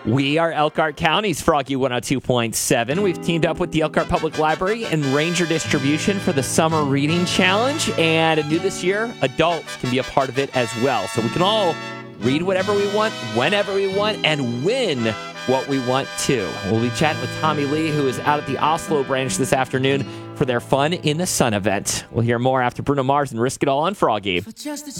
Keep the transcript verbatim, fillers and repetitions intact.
We are Elkhart County's Froggy one oh two point seven. We've teamed up with the Elkhart Public Library and Ranger Distribution for the Summer Reading Challenge. And new this year, adults can be a part of it as well. So we can all read whatever we want, whenever we want, and win what we want to. We'll be chatting with Tommy Lee, who is out at the Oslo branch this afternoon for their Fun in the Sun event. We'll hear more after Bruno Mars and Risk It All on Froggy. For just a